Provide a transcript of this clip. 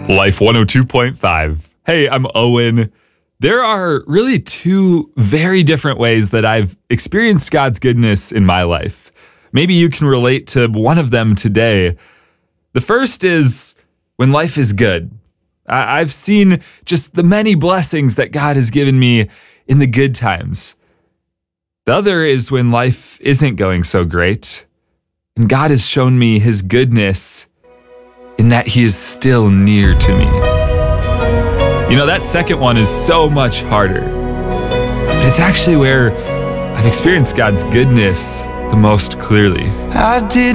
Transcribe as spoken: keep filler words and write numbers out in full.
Life one oh two point five. Hey, I'm Owen. There are really two very different ways that I've experienced God's goodness in my life. Maybe you can relate to one of them today. The first is when life is good. I- I've seen just the many blessings that God has given me in the good times. The other is when life isn't going so great, and God has shown me his goodness in that he is still near to me. You know, that second one is so much harder, but it's actually where I've experienced God's goodness the most clearly. I did